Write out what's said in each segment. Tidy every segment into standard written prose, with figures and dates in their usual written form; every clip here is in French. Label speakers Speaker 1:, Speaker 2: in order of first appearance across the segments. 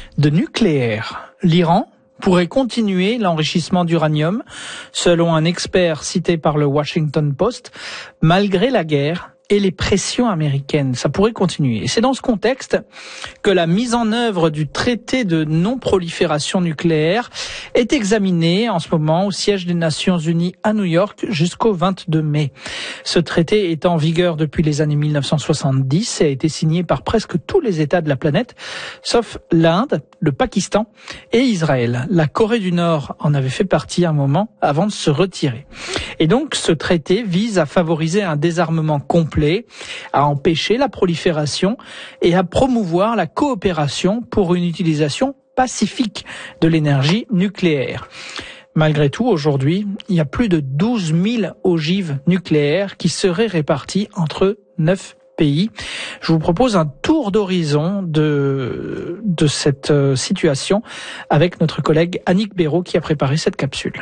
Speaker 1: de nucléaire. L'Iran pourrait continuer l'enrichissement d'uranium, selon un expert cité par le Washington Post, malgré la guerre et les pressions américaines. Ça pourrait continuer. Et c'est dans ce contexte que la mise en œuvre du traité de non-prolifération nucléaire est examinée en ce moment au siège des Nations Unies à New York jusqu'au 22 mai. Ce traité est en vigueur depuis les années 1970 et a été signé par presque tous les États de la planète, sauf l'Inde, le Pakistan et Israël. La Corée du Nord en avait fait partie un moment avant de se retirer. Et donc, ce traité vise à favoriser un désarmement complet, à empêcher la prolifération et à promouvoir la coopération pour une utilisation pacifique de l'énergie nucléaire. Malgré tout, aujourd'hui, il y a plus de 12 000 ogives nucléaires qui seraient réparties entre 9 pays. Je vous propose un tour d'horizon de cette situation avec notre collègue Annick Béraud qui a préparé cette capsule.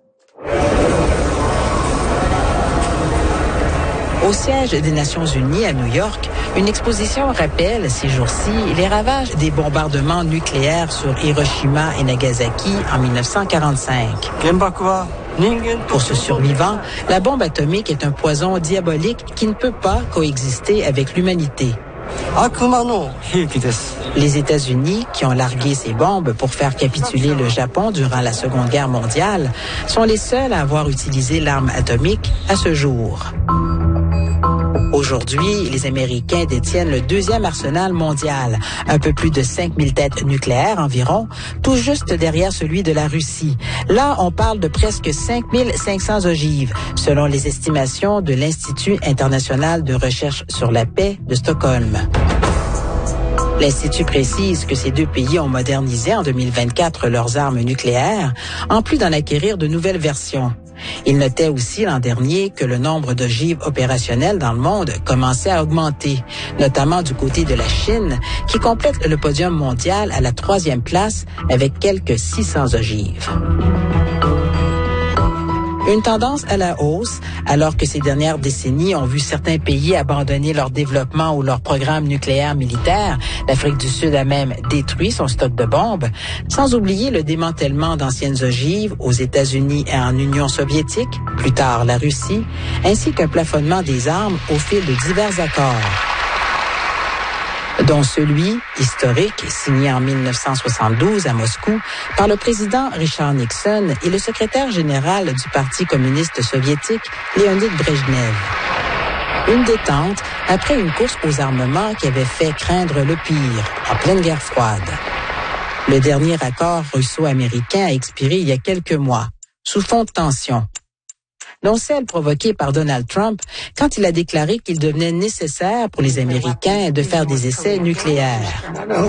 Speaker 2: Au siège des Nations Unies à New York, une exposition rappelle ces jours-ci les ravages des bombardements nucléaires sur Hiroshima et Nagasaki en 1945. Pour ce survivant, la bombe atomique est un poison diabolique qui ne peut pas coexister avec l'humanité. Les États-Unis, qui ont largué ces bombes pour faire capituler le Japon durant la Seconde Guerre mondiale, sont les seuls à avoir utilisé l'arme atomique à ce jour. Aujourd'hui, les Américains détiennent le deuxième arsenal mondial, un peu plus de 5000 têtes nucléaires environ, tout juste derrière celui de la Russie. Là, on parle de presque 5500 ogives, selon les estimations de l'Institut international de recherche sur la paix de Stockholm. L'Institut précise que ces deux pays ont modernisé en 2024 leurs armes nucléaires, en plus d'en acquérir de nouvelles versions. Il notait aussi l'an dernier que le nombre d'ogives opérationnelles dans le monde commençait à augmenter, notamment du côté de la Chine, qui complète le podium mondial à la 3e place avec quelques 600 ogives. Une tendance à la hausse, alors que ces dernières décennies ont vu certains pays abandonner leur développement ou leur programme nucléaire militaire. L'Afrique du Sud a même détruit son stock de bombes, sans oublier le démantèlement d'anciennes ogives aux États-Unis et en Union soviétique, plus tard la Russie, ainsi qu'un plafonnement des armes au fil de divers accords, dont celui historique signé en 1972 à Moscou par le président Richard Nixon et le secrétaire général du Parti communiste soviétique, Léonid Brejnev. Une détente après une course aux armements qui avait fait craindre le pire en pleine guerre froide. Le dernier accord russo-américain a expiré il y a quelques mois, sous fond de tension, dont celle provoquée par Donald Trump quand il a déclaré qu'il devenait nécessaire pour les Américains de faire des essais nucléaires.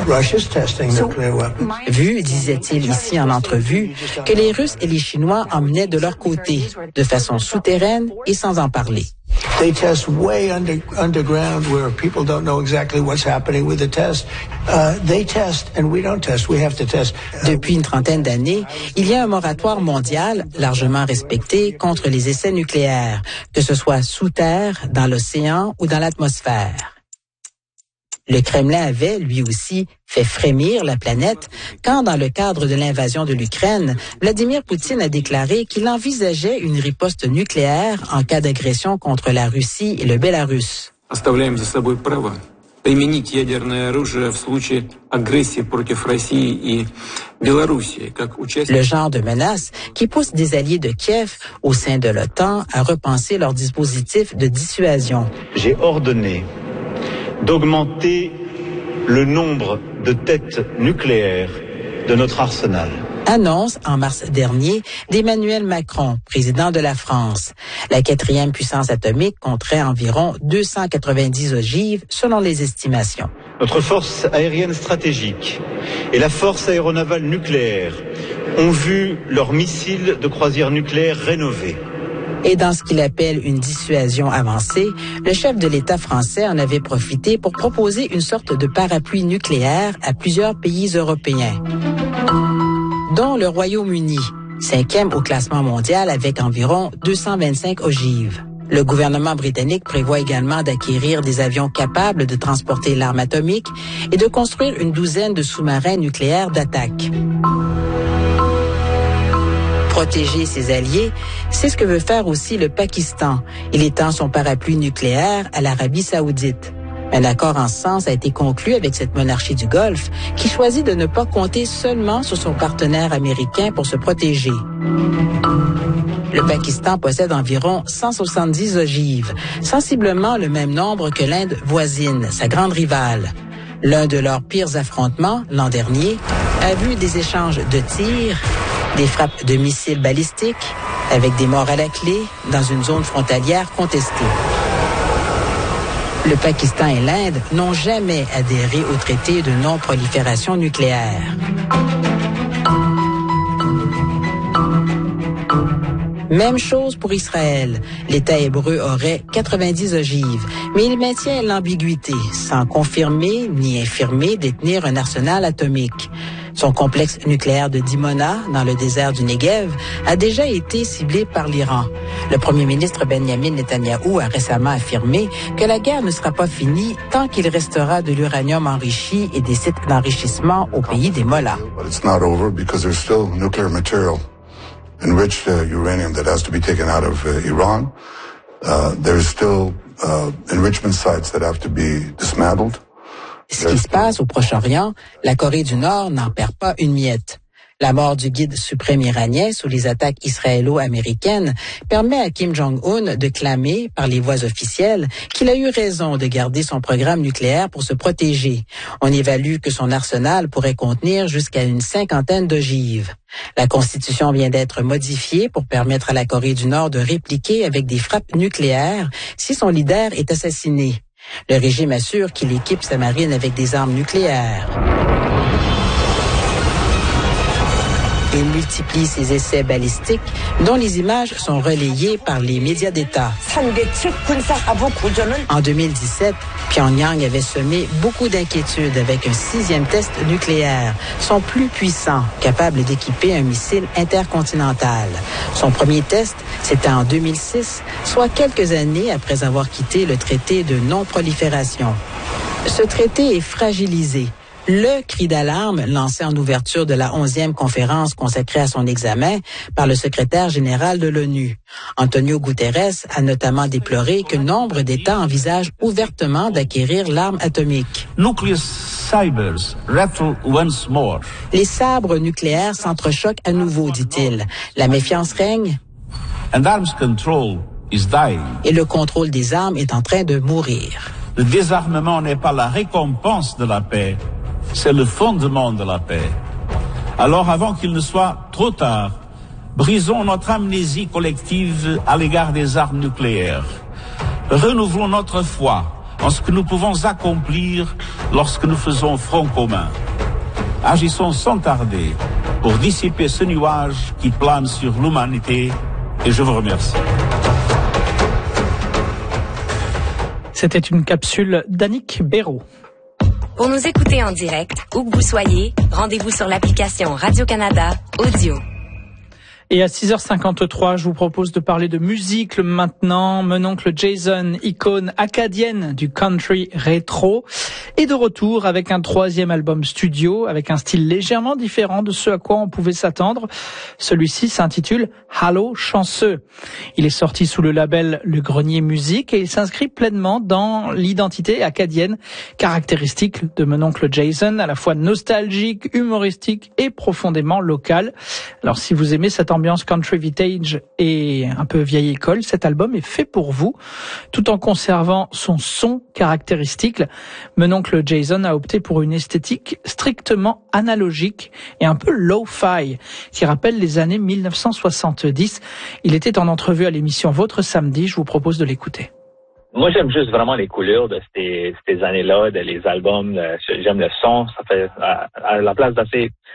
Speaker 2: Vu, disait-il ici en entrevue, que les Russes et les Chinois en menaient de leur côté, de façon souterraine et sans en parler.
Speaker 3: They test way underground where people don't know exactly what's happening with the test. They test and we don't test. We have to test.
Speaker 2: Depuis une trentaine d'années, il y a un moratoire mondial largement respecté contre les essais nucléaires, que ce soit sous terre, dans l'océan ou dans l'atmosphère. Le Kremlin avait, lui aussi, fait frémir la planète quand, dans le cadre de l'invasion de l'Ukraine, Vladimir Poutine a déclaré qu'il envisageait une riposte nucléaire en cas d'agression contre la Russie et le Bélarus.
Speaker 4: Применить ядерное оружие в случае агрессии против России и Белоруссии, как участник.
Speaker 2: Le genre de menace qui pousse des alliés de Kiev au sein de l'OTAN à repenser leurs dispositifs de dissuasion.
Speaker 5: J'ai ordonné d'augmenter le nombre de têtes nucléaires de notre arsenal.
Speaker 2: Annonce en mars dernier d'Emmanuel Macron, président de la France. La 4e puissance atomique compterait environ 290 ogives selon les estimations.
Speaker 5: Notre force aérienne stratégique et la force aéronavale nucléaire ont vu leurs missiles de croisière nucléaire rénovés.
Speaker 2: Et dans ce qu'il appelle une dissuasion avancée, le chef de l'État français en avait profité pour proposer une sorte de parapluie nucléaire à plusieurs pays européens, dont le Royaume-Uni, 5e au classement mondial avec environ 225 ogives. Le gouvernement britannique prévoit également d'acquérir des avions capables de transporter l'arme atomique et de construire une douzaine de sous-marins nucléaires d'attaque. Protéger ses alliés, c'est ce que veut faire aussi le Pakistan. Il étend son parapluie nucléaire à l'Arabie saoudite. Un accord en ce sens a été conclu avec cette monarchie du Golfe qui choisit de ne pas compter seulement sur son partenaire américain pour se protéger. Le Pakistan possède environ 170 ogives, sensiblement le même nombre que l'Inde voisine, sa grande rivale. L'un de leurs pires affrontements, l'an dernier, a vu des échanges de tirs, des frappes de missiles balistiques, avec des morts à la clé, dans une zone frontalière contestée. Le Pakistan et l'Inde n'ont jamais adhéré au traité de non-prolifération nucléaire. Même chose pour Israël. L'État hébreu aurait 90 ogives, mais il maintient l'ambiguïté, sans confirmer ni infirmer détenir un arsenal atomique. Son complexe nucléaire de Dimona, dans le désert du Negev, a déjà été ciblé par l'Iran. Le premier ministre Benjamin Netanyahou a récemment affirmé que la guerre ne sera pas finie tant qu'il restera de l'uranium enrichi et des sites d'enrichissement au pays des Mollahs.
Speaker 6: Enriched uranium that has to be taken out of Iran. There's still enrichment sites that have to be dismantled.
Speaker 2: Ce qui se passe au Proche-Orient, la Corée du Nord n'en perd pas une miette. La mort du guide suprême iranien sous les attaques israélo-américaines permet à Kim Jong-un de clamer, par les voies officielles, qu'il a eu raison de garder son programme nucléaire pour se protéger. On évalue que son arsenal pourrait contenir jusqu'à une 50aine d'ogives. La Constitution vient d'être modifiée pour permettre à la Corée du Nord de répliquer avec des frappes nucléaires si son leader est assassiné. Le régime assure qu'il équipe sa marine avec des armes nucléaires. Il multiplie ses essais balistiques, dont les images sont relayées par les médias d'État. En 2017, Pyongyang avait semé beaucoup d'inquiétudes avec un 6e test nucléaire, son plus puissant, capable d'équiper un missile intercontinental. Son premier test, c'était en 2006, soit quelques années après avoir quitté le traité de non-prolifération. Ce traité est fragilisé. Le cri d'alarme lancé en ouverture de la 11e conférence consacrée à son examen par le secrétaire général de l'ONU. Antonio Guterres a notamment déploré que nombre d'États envisagent ouvertement d'acquérir l'arme atomique. Les sabres nucléaires s'entrechoquent à nouveau, dit-il. La méfiance règne. Et le contrôle des armes est en train de mourir.
Speaker 7: Le désarmement n'est pas la récompense de la paix. C'est le fondement de la paix. Alors, avant qu'il ne soit trop tard, brisons notre amnésie collective à l'égard des armes nucléaires. Renouvelons notre foi en ce que nous pouvons accomplir lorsque nous faisons front commun. Agissons sans tarder pour dissiper ce nuage qui plane sur l'humanité, et je vous remercie.
Speaker 1: C'était une capsule d'Annick Béraud.
Speaker 8: Pour nous écouter en direct, où que vous soyez, rendez-vous sur l'application Radio-Canada Audio.
Speaker 1: Et à 6h53, je vous propose de parler de musique maintenant. Mon oncle Jason, icône acadienne du country rétro, est de retour avec un 3e album studio, avec un style légèrement différent de ce à quoi on pouvait s'attendre. Celui-ci s'intitule Allô chanceux. Il est sorti sous le label Le Grenier Musique et il s'inscrit pleinement dans l'identité acadienne caractéristique de mon oncle Jason, à la fois nostalgique, humoristique et profondément locale. Alors si vous aimez cette ambiance country vintage et un peu vieille école, cet album est fait pour vous, tout en conservant son son caractéristique. Mon oncle Jason a opté pour une esthétique strictement analogique et un peu lo-fi, qui rappelle les années 1970. Il était en entrevue à l'émission Votre Samedi, je vous propose de l'écouter.
Speaker 9: Moi, j'aime juste vraiment les couleurs de ces années-là, de les albums. J'aime le son. Ça fait à la place d'assez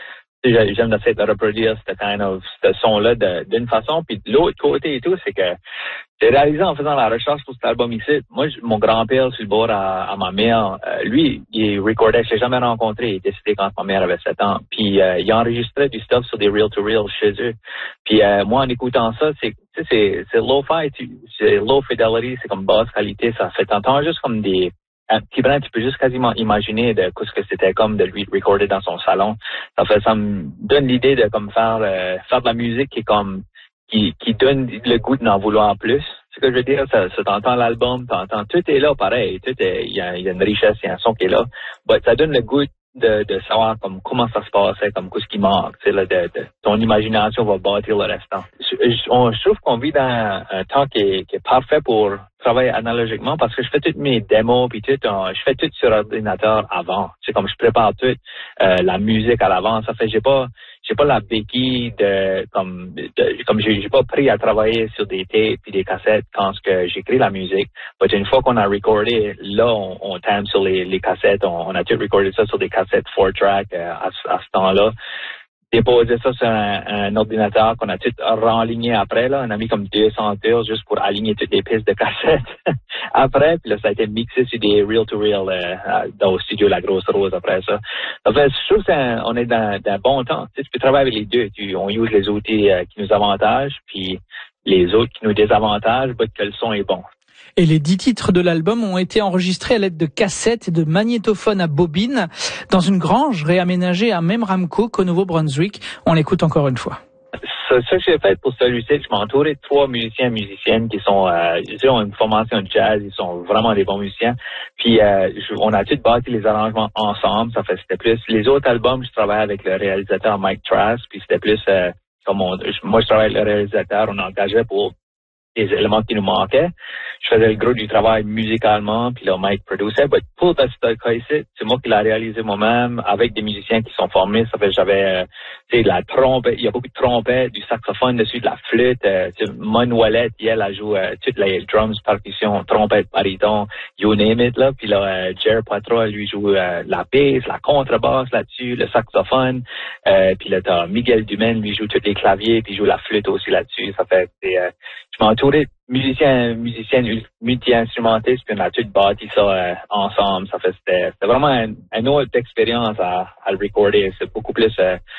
Speaker 9: j'aime essayer de reproduire ce son-là d'une façon. Puis de l'autre côté et tout, c'est que j'ai réalisé en faisant la recherche pour cet album ici, moi, mon grand-père, sur le bord à ma mère, lui, il recordait, je l'ai jamais rencontré, il est décédé quand ma mère avait 7 ans. Puis il enregistrait du stuff sur des reel-to-reel chez eux. Puis moi, en écoutant ça, c'est low-fi, c'est low fidelity, c'est comme basse qualité, ça fait t'entends juste comme un petit brin, tu peux juste quasiment imaginer de ce que c'était comme de lui recorder dans son salon. Ça me donne l'idée de comme faire de la musique qui est comme qui donne le goût d'en vouloir plus. Ce que je veux dire, ça t'entends l'album, t'entends, tout est là pareil, il y a une richesse, il y a un son qui est là. But ça donne le goût de savoir comme comment ça se passait, comme qu'est-ce qui manque, tu sais, ton imagination va bâtir le restant. Je trouve qu'on vit dans un temps qui est parfait pour travailler analogiquement parce que je fais toutes mes démos puis tout, je fais tout sur ordinateur avant. C'est comme je prépare tout la musique à l'avance. Ça fait j'ai pas la béquille comme j'ai pas pris à travailler sur des tapes puis des cassettes quand j'écris la musique. Mais une fois qu'on a recordé, là on time sur les cassettes, on a tout recordé ça sur des cassettes 4-track à ce temps-là. Déposer ça sur un ordinateur qu'on a tout renligné après, là. On a mis comme 200 heures juste pour aligner toutes les pistes de cassettes après. Puis là, ça a été mixé sur des reel-to-reel dans le studio La Grosse Rose après ça. En fait, je trouve qu'on est dans un bon temps. Tu peux travailler avec les deux. On use les outils qui nous avantagent, puis les autres qui nous désavantagent, que le son est bon.
Speaker 1: Et les 10 titres de l'album ont été enregistrés à l'aide de cassettes et de magnétophones à bobines dans une grange réaménagée à Memramcook au Nouveau-Brunswick. On l'écoute encore une fois.
Speaker 9: Ce que j'ai fait pour celui-ci, je m'entourais de 3 musiciennes qui sont, ils ont une formation de jazz, ils sont vraiment des bons musiciens. Puis on a tout bâti les arrangements ensemble. Ça fait c'était plus les autres albums, je travaillais avec le réalisateur Mike Trask, puis c'était plus moi je travaillais avec le réalisateur, on engageait pour les éléments qui nous manquaient. Je faisais le gros du travail musicalement, puis là, Mike produisait. Mais pour ce cas ici, c'est moi qui l'ai réalisé moi-même avec des musiciens qui sont formés. Ça fait j'avais, tu sais, la trompette, il y a beaucoup de trompettes, du saxophone dessus, de la flûte. Mon Ouellette, elle joue toutes les drums, percussions, trompette, baryton, you name it, là. Puis là, Jer Poitras, lui, joue la basse, la contrebasse là-dessus, le saxophone. Puis là, t'as Miguel Dumaine, lui, joue tous les claviers, puis joue la flûte aussi là-dessus. Ça fait, je m'entourais musiciens, multi-instrumentistes, puis on a tout bâti ça ensemble. Ça fait c'était vraiment une autre expérience à le recorder. C'est beaucoup plus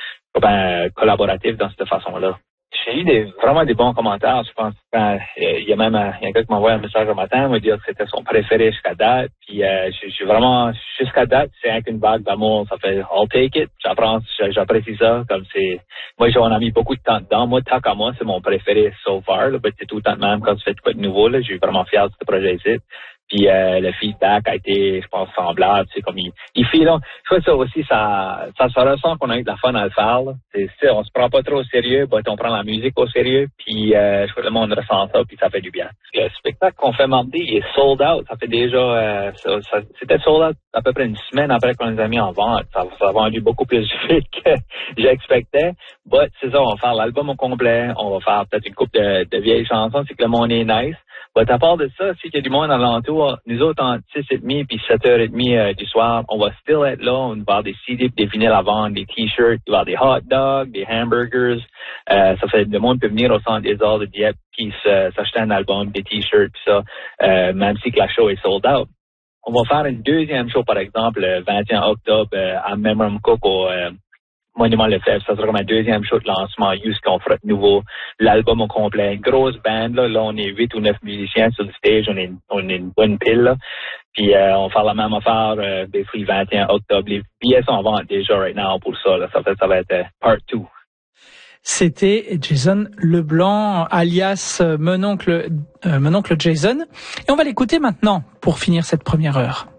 Speaker 9: collaboratif dans cette façon-là. J'ai eu vraiment des bons commentaires. Je pense il y a même quelqu'un qui m'a envoyé un message un matin, me dire que c'était son préféré jusqu'à date. Puis je suis vraiment jusqu'à date, c'est avec une vague d'amour. Ça fait I'll take it. J'apprécie ça. Comme moi j'en ai mis beaucoup de temps dedans. Moi, tant qu'à moi, c'est mon préféré so far. Là, c'est tout le temps même quand tu fais quoi de nouveau. Là, je suis vraiment fier de ce projet ici. Puis le feedback a été, je pense, semblable. C'est comme il fait donc. Je crois ça aussi, ça ressent qu'on a eu de la fun à le faire. Là. On se prend pas trop au sérieux, on prend la musique au sérieux. Puis je crois que le monde ressent ça, puis ça fait du bien. Le spectacle qu'on fait mardi, il est sold out. Ça fait déjà, c'était sold out à peu près une semaine après qu'on les a mis en vente. Ça a vendu beaucoup plus vite que j'expectais. C'est ça, on va faire l'album au complet. On va faire peut-être une couple de vieilles chansons, c'est que le monde est nice. À part de ça, s'il y a du monde alentour, nous autres, en 6h30 puis 7h30 du soir, on va still être là. On va avoir des CD, des vinyles à vendre, des t-shirts, il va y avoir des hot dogs, des hamburgers. Ça fait le monde peut venir au Centre des Arts de Dieppe puis s'acheter un album, des t-shirts puis ça, même si que la show est sold out. On va faire une deuxième show, par exemple, le 21 octobre à Memramcook au Monument Lefebvre. Ça sera ma deuxième show de lancement, qu'on fera de nouveau l'album au complet. Une grosse band, là, on est 8 ou 9 musiciens sur le stage, on est une bonne pile, là. Puis on va faire la même affaire le 21 octobre. Les billets sont en vente déjà right now pour ça, là. Ça va être part 2.
Speaker 1: C'était Jason Leblanc, alias mon oncle Jason. Et on va l'écouter maintenant pour finir cette première heure.